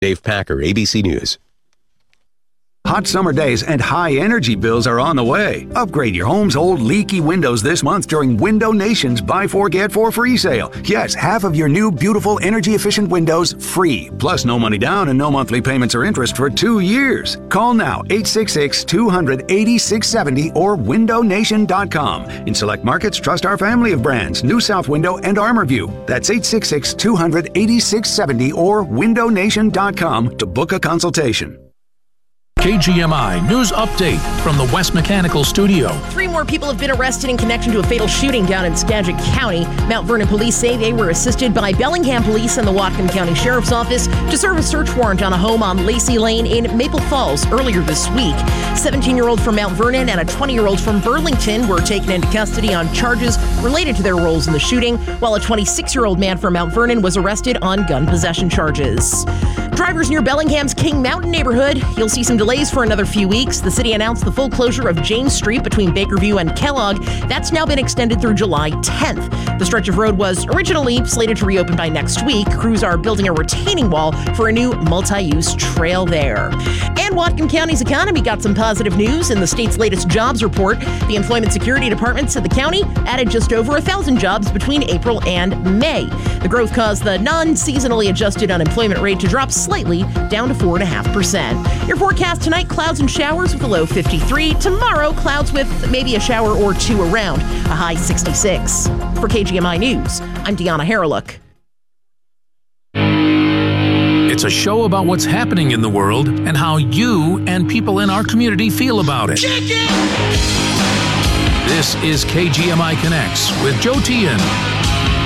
Dave Packer, ABC News. Hot summer days and high energy bills are on the way. Upgrade your home's old leaky windows this month during Window Nation's Buy 4 Get 4 free sale. Yes, half of your new beautiful energy efficient windows free. Plus no money down and no monthly payments or interest for 2 years. Call now 866-200-8670 or windownation.com. In select markets, trust our family of brands, New South Window and ArmorView. That's 866-200-8670 or windownation.com to book a consultation. KGMI News Update from the West Mechanical Studio. 3 more people have been arrested in connection to a fatal shooting down in Skagit County. Mount Vernon police say they were assisted by Bellingham Police and the Whatcom County Sheriff's Office to serve a search warrant on a home on Lacey Lane in Maple Falls earlier this week. 17-year-old from Mount Vernon and a 20-year-old from Burlington were taken into custody on charges related to their roles in the shooting, while a 26-year-old man from Mount Vernon was arrested on gun possession charges. Drivers near Bellingham's King Mountain neighborhood, you'll see some delays for another few weeks. The city announced the full closure of James Street between Bakerview and Kellogg. That's now been extended through July 10th. The stretch of road was originally slated to reopen by next week. Crews are building a retaining wall for a new multi-use trail there. And Whatcom County's economy got some positive news in the state's latest jobs report. The Employment Security Department said the county added just over 1,000 jobs between April and May. The growth caused the non-seasonally adjusted unemployment rate to drop slightly down to 4.5%. Your forecast tonight, clouds and showers with a low 53. Tomorrow, clouds with maybe a shower or 2 around, a high 66. For KGMI News, I'm Deanna Harreluk. It's a show about what's happening in the world and how you and people in our community feel about it. This is KGMI Connects with Joe Tian.